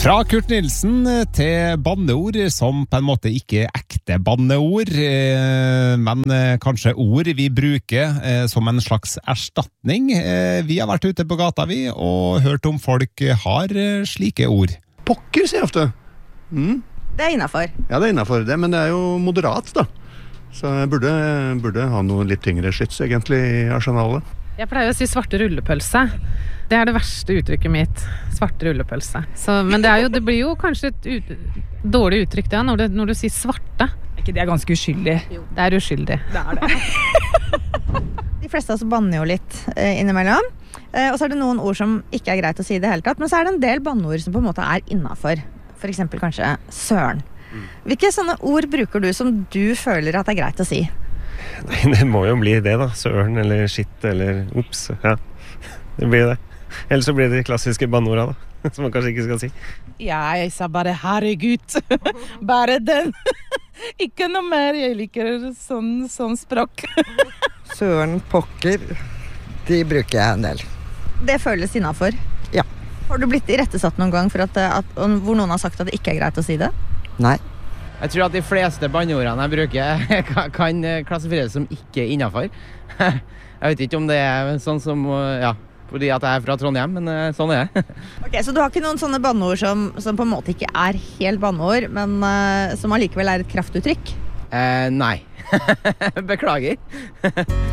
Fra Kurt Nilsen til banneord som på en måte ikke er ekte banneord, men kanskje ord vi bruker som en slags erstatning. Vi har vært ute på gata og hørt om folk har slike ord. Pokker, sier jeg ofte. Det er innenfor. Ja, det er innenfor det, men det er jo moderat da. Så jeg burde ha noe litt tyngre skyts egentlig i arsenalet. Jeg pleier å si svarte rullepølse. Det er det verste uttrykket mitt. Svarte rullepølse. Men det blir jo kanskje et dårlig uttrykk det, når du sier svarte. Ikke det er ganske uskyldig. Jo, det er uskyldig. Det er det. De fleste av oss banner jo litt innimellom. Og så er det noen ord som ikke er greit å si i det hele tatt, men så er det en del banneord som på en måte er innenfor. For eksempel kanskje søren. Hvilke sånne ord bruker du som du føler at det er greit å si? Nei, det må jo bli det da. Søren eller shit eller ups. Ja, det blir det. Ellers så blir det de klassiske banneorda da, som man kanskje ikke skal si. Ja, jeg sa bare herregud. Bare den. Ikke noe mer. Jeg liker sånn språk. Søren, pokker, de bruker jeg en del. Det føles innenfor? Ja. Har du blitt irettesatt noen gang for hvor noen har sagt at det ikke er greit å si det? Nei. Jeg tror at de fleste banneordene jeg bruker kan klassifiseres som ikke innenfor. Jeg vet ikke om det er sånn som, ja, fordi at jeg er fra Trondheim, men sånn er det. Ok, så du har ikke noen sånne banneord som på en måte ikke er helt banneord, men som allikevel er et kraftuttrykk? Nei. Beklager.